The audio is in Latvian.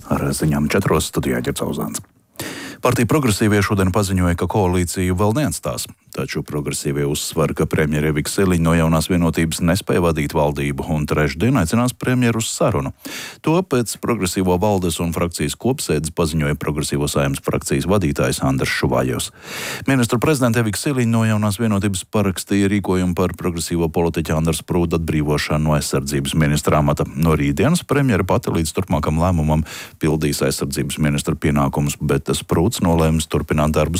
Ar ziņām 4 studijā Ģercauzāns. Partija Progresīvie šodien paziņoja, ka koalīciju vēl neatstās. Taču Progresīvie uzsver, ka premjere Evika Siliņa no Jaunās vienotības nespēja vadīt valdību un trešdien aicinās premjeru uz sarunu. To pēc Progresīvo valdes un frakcijas kopsēdes paziņoja Progresīvo Saeimas frakcijas vadītājs Andris Šuvājos. Ministru prezidenta Evika Siliņa no Jaunās vienotības parakstīja rīkojumu par progresīvo politiķa Andra Sprūda atbrīvošanu no aizsardzības ministra amata. No rītdienas premjere pati līdz turpmākam lēmumam pildīs aizsardzības ministra pienākumus, bet Sprūds nolēms turpināt darbu